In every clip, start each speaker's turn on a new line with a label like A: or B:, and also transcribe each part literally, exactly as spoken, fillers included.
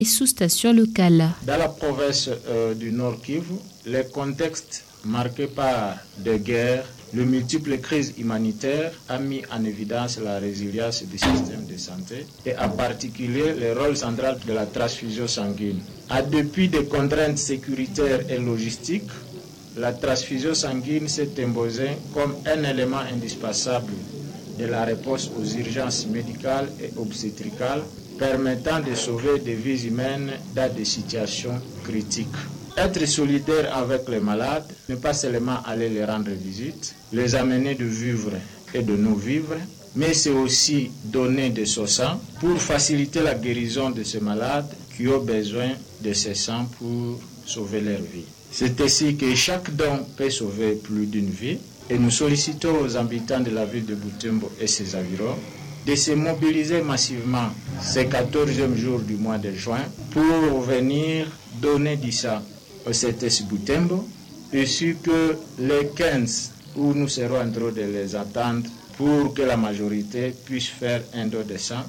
A: et sous-stations locales.
B: Dans la province euh, du Nord Kivu, les contextes marqués par des guerres, les multiples crises humanitaires a mis en évidence la résilience du système de santé et en particulier le rôle central de la transfusion sanguine. En dépit des contraintes sécuritaires et logistiques, la transfusion sanguine s'est imposée comme un élément indispensable de la réponse aux urgences médicales et obstétricales permettant de sauver des vies humaines dans des situations critiques. Être solidaire avec les malades, ne pas seulement aller les rendre visite, les amener de vivre et de nous vivre, mais c'est aussi donner de son sang pour faciliter la guérison de ces malades qui ont besoin de ce sang pour sauver leur vie. C'est ainsi que chaque don peut sauver plus d'une vie et nous sollicitons aux habitants de la ville de Butembo et ses environs de se mobiliser massivement ce quatorzième jour du mois de juin pour venir donner du sang au C T S Butembo, ainsi que les quinze où nous serons en train de les attendre pour que la majorité puisse faire un don de sang.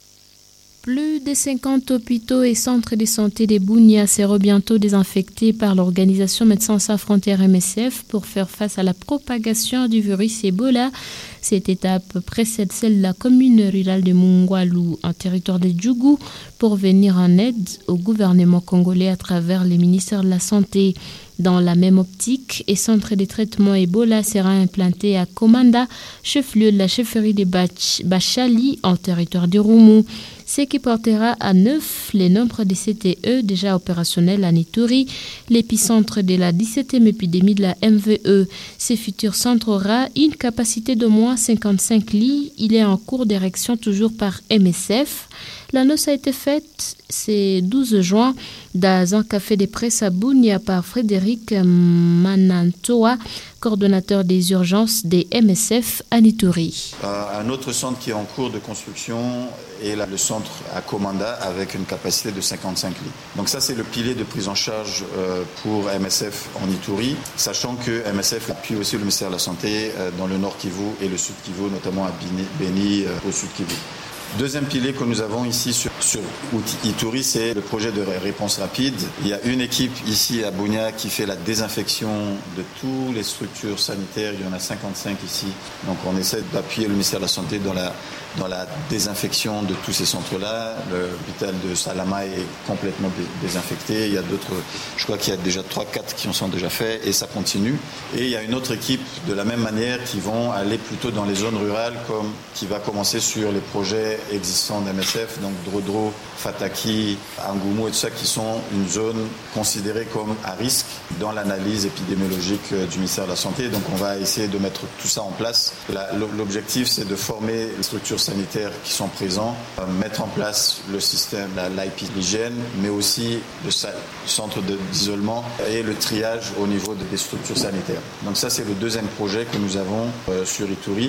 A: Plus de cinquante hôpitaux et centres de santé de Bunia seront bientôt désinfectés par l'organisation Médecins Sans Frontières M S F pour faire face à la propagation du virus Ebola. Cette étape précède celle de la commune rurale de Mungwalu en territoire de Djougou pour venir en aide au gouvernement congolais à travers les ministères de la Santé. Dans la même optique, un centre de traitement Ebola sera implanté à Komanda, chef-lieu de la chefferie de Bachali en territoire de Roumou, ce qui portera à neuf le nombre de C T E déjà opérationnels à Ituri, l'épicentre de la dix-septième épidémie de la M V E. Ce futur centre aura une capacité d'au moins cinquante-cinq lits. Il est en cours d'érection toujours par M S F. L'annonce a été faite ce douze juin dans un café de presse à Bunia par Frédéric Manantoa, coordonnateur des urgences des M S F à Ituri.
C: Euh, un autre centre qui est en cours de construction est là, le centre à Komanda avec une capacité de cinquante-cinq lits. Donc ça c'est le pilier de prise en charge euh, pour M S F en Ituri, sachant que M S F appuie aussi le ministère de la Santé euh, dans le Nord Kivu et le Sud Kivu, notamment à Beni euh, au Sud Kivu. Deuxième pilier que nous avons ici sur, sur Ituri, c'est le projet de réponse rapide. Il y a une équipe ici à Bunia qui fait la désinfection de toutes les structures sanitaires. Il y en a cinquante-cinq ici. Donc on essaie d'appuyer le ministère de la Santé dans la, dans la désinfection de tous ces centres-là. L'hôpital de Salama est complètement désinfecté. Il y a d'autres, je crois qu'il y a déjà trois quatre qui en sont déjà faits et ça continue. Et il y a une autre équipe de la même manière qui vont aller plutôt dans les zones rurales, comme qui va commencer sur les projets existants d'M S F, donc Drodro, Fataki, Angoumou et tout ça, qui sont une zone considérée comme à risque dans l'analyse épidémiologique du ministère de la Santé. Donc on va essayer de mettre tout ça en place. La, l'objectif, c'est de former les structures sanitaires qui sont présentes, mettre en place le système, l'I P, l'hygiène, mais aussi le centre d'isolement et le triage au niveau des structures sanitaires. Donc ça, c'est le deuxième projet que nous avons euh, sur Ituri.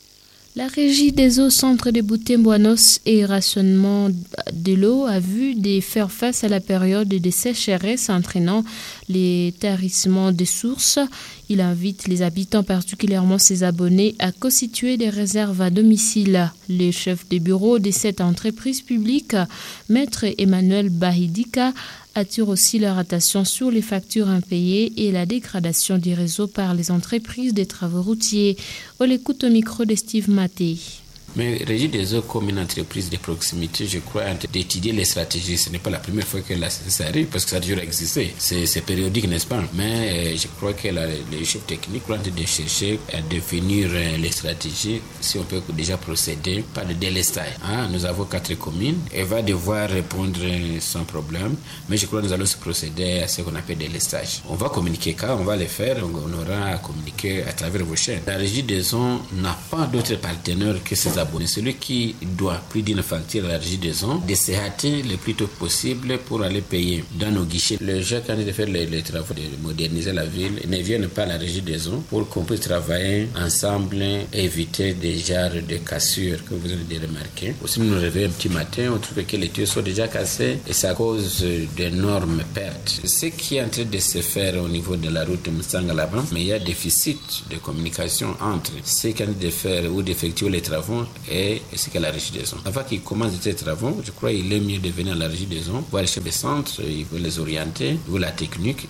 A: La Régie des eaux centre de Butembo-Anos et rationnement de l'eau a vu de faire face à la période de sécheresse entraînant les tarissements des sources. Il invite les habitants, particulièrement ses abonnés, à constituer des réserves à domicile. Le chef de bureau de cette entreprise publique, Maître Emmanuel Bahidika, attire aussi leur attention sur les factures impayées et la dégradation du réseau par les entreprises des travaux routiers. On l'écoute au micro de Steve Maté.
D: Mais Régie des eaux comme une entreprise de proximité, je crois, d'étudier les stratégies. Ce n'est pas la première fois que ça arrive parce que ça a toujours existé. C'est, c'est périodique, n'est-ce pas? Mais euh, je crois que la, les chefs techniques ont de chercher à définir euh, les stratégies, si on peut déjà procéder par le délestage. Hein? Nous avons quatre communes. Elle va devoir répondre sans problème. Mais je crois que nous allons se procéder à ce qu'on appelle délestage. On va communiquer quand on va le faire. On, on aura à communiquer à travers vos chaînes. La Régie des eaux n'a pas d'autres partenaires que ces abonnés. Celui qui doit plus d'une facture à la Régie des eaux, de se hâter le plus tôt possible pour aller payer dans nos guichets. Les gens, quand ils de faire les, les travaux de moderniser la ville, ne viennent pas à la Régie des eaux pour qu'on puisse travailler ensemble et éviter des genres de cassures que vous avez remarqué. Aussi, nous nous réveillons un petit matin, on trouve que les tuyaux sont déjà cassés et ça cause d'énormes pertes. Ce qui est en train de se faire au niveau de la route de Moussanga là-bas, mais il y a déficit de communication entre ceux qui ont de faire ou d'effectuer les travaux et ce qu'est la régie des ondes. Avant qu'ils commencent ces travaux, je crois qu'il est mieux de venir à la régie des ondes, voir les chefs de centre, il faut les orienter, voir la technique.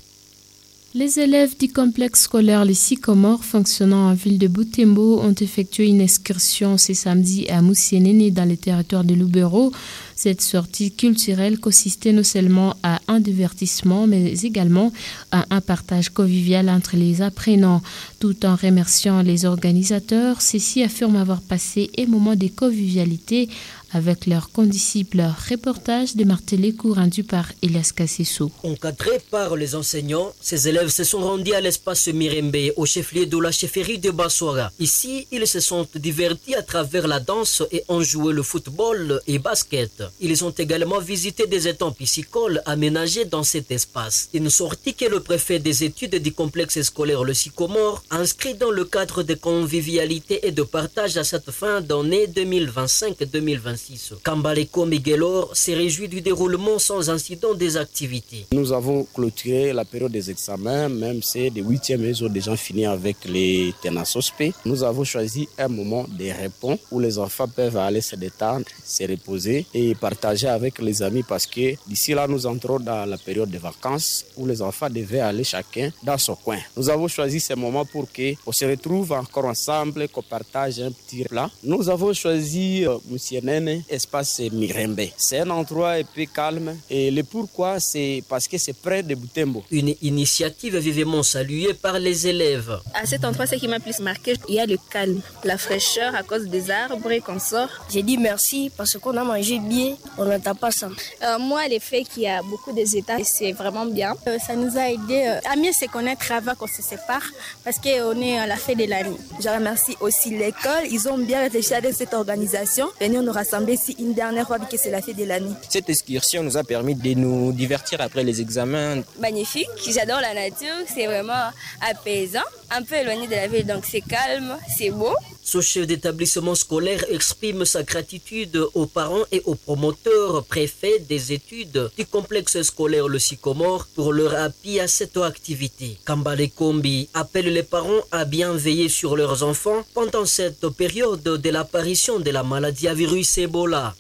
A: Les élèves du complexe scolaire Les Sycomores fonctionnant en ville de Butembo ont effectué une excursion ce samedi à Moussienene dans le territoire de Lubero. Cette sortie culturelle consistait non seulement à un divertissement, mais également à un partage convivial entre les apprenants. Tout en remerciant les organisateurs, ceux-ci affirment avoir passé un moment de convivialité avec leurs condisciples. Reportage de Martelé-Cour rendu par Elias Kassessou.
E: Encadrés par les enseignants, ces élèves se sont rendus à l'espace Mirembe, au chef-lieu de la chefferie de Bassora. Ici, ils se sont divertis à travers la danse et ont joué le football et basket. Ils ont également visité des étangs piscicoles aménagés dans cet espace. Une sortie que le préfet des études du complexe scolaire Le Sycomore a inscrit dans le cadre de convivialité et de partage à cette fin d'année deux mille vingt-cinq deux mille vingt-six. Kambaleko Miguelor s'est réjoui du déroulement sans incident des activités.
F: Nous avons clôturé la période des examens, même c'est des huitièmes, ils ont déjà fini avec les tenasospé. Nous avons choisi un moment de repos où les enfants peuvent aller se détendre, se reposer et partager avec les amis parce que d'ici là, nous entrons dans la période de vacances où les enfants devaient aller chacun dans son coin. Nous avons choisi ce moment pour qu'on se retrouve encore ensemble, qu'on partage un petit plat. Nous avons choisi euh, Moussienene, espace Mirembe. C'est un endroit un peu calme et le pourquoi, c'est parce que c'est près de Butembo.
E: Une initiative vivement saluée par les élèves.
G: À cet endroit, ce qui m'a plus marqué, il y a le calme, la fraîcheur à cause des arbres et qu'on sort.
H: J'ai dit merci parce qu'on a mangé bien, on n'entend pas ça.
G: Euh, moi, le fait qu'il y a beaucoup des états, c'est vraiment bien.
I: Euh, ça nous a aidé euh, à mieux se connaître avant qu'on se sépare parce qu'on est à la fin de l'année.
J: Je remercie aussi l'école, ils ont bien réfléchi avec cette organisation. Venir nous rassembler ici une dernière fois vu que c'est la fin de l'année.
K: Cette excursion nous a permis de nous divertir après les examens.
L: Magnifique, j'adore la nature, c'est vraiment apaisant, un peu éloigné de la ville, donc c'est calme, c'est beau.
E: Ce chef d'établissement scolaire exprime sa gratitude aux parents et aux promoteurs préfets des études du complexe scolaire Le Sycomore pour leur appui à cette activité. Kambale Kombi appelle les parents à bien veiller sur leurs enfants pendant cette période de l'apparition de la maladie à virus Ebola.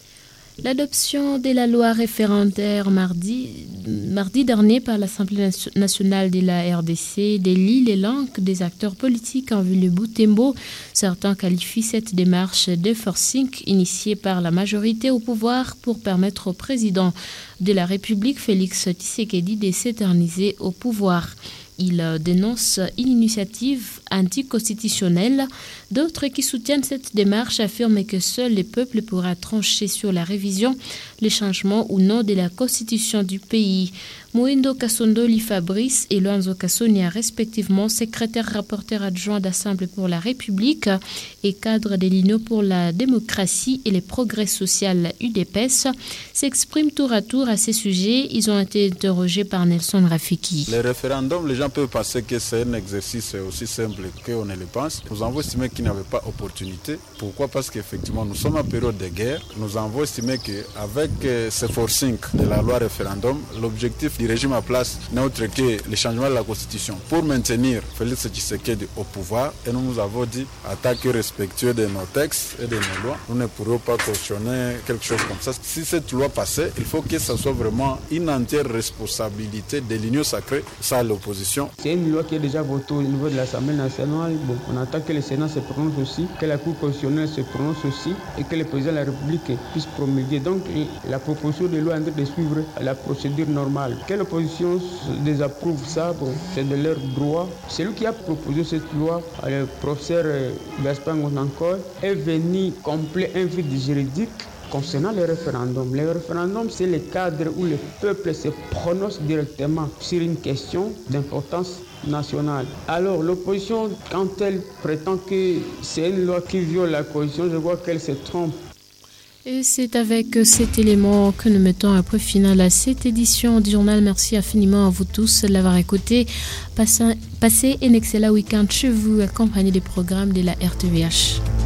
A: L'adoption de la loi référendaire mardi, mardi dernier par l'Assemblée nationale de la R D C délie les langues des acteurs politiques en vue de Butembo. Certains qualifient cette démarche de forcing initiée par la majorité au pouvoir pour permettre au président de la République, Félix Tshisekedi, de s'éterniser au pouvoir. Il dénonce une initiative anticonstitutionnelle. D'autres qui soutiennent cette démarche affirment que seul le peuple pourra trancher sur la révision, les changements ou non de la constitution du pays. Moindo Kassondoli Fabrice et Loanzo Kassonia, respectivement secrétaire rapporteur adjoint d'Assemblée pour la République et cadre de l'Union pour la démocratie et les progrès social U D P S, s'expriment tour à tour à ces sujets. Ils ont été interrogés par Nelson Rafiki.
M: Les référendums, les gens peuvent penser que c'est un exercice aussi simple qu'on ne le pense. Nous avons estimé qu'il n'y avait pas opportunité. Pourquoi? Parce qu'effectivement, nous sommes en période de guerre. Nous avons estimé qu'avec ce forcing de la loi référendum, l'objectif du régime en place n'est autre que le changement de la Constitution pour maintenir Félix Tshisekedi au pouvoir. Et nous nous avons dit, en tant que respectueux de nos textes et de nos lois, nous ne pourrions pas cautionner quelque chose comme ça. Si cette loi passait, il faut que ce soit vraiment une entière responsabilité de l'Union sacrée, ça l'opposition.
N: C'est une loi qui est déjà votée au niveau de l'Assemblée nationale. Bon, on attend que le Sénat se prononce aussi, que la Cour constitutionnelle se prononce aussi et que le président de la République puisse promulguer. Donc la proposition de loi est en train de suivre la procédure normale. Que l'opposition désapprouve ça, bon, c'est de leur droit. Celui qui a proposé cette loi, le professeur Gaspard Ngonankoy, est venu compléter un vide juridique concernant le référendum. Le référendum, c'est le cadre où le peuple se prononce directement sur une question d'importance nationale. Alors, l'opposition, quand elle prétend que c'est une loi qui viole la Constitution, je vois qu'elle se trompe.
A: Et c'est avec cet élément que nous mettons un point final à cette édition du journal. Merci infiniment à vous tous de l'avoir écouté. Passez, passez un excellent week-end chez vous, accompagné des programmes de la R T V H.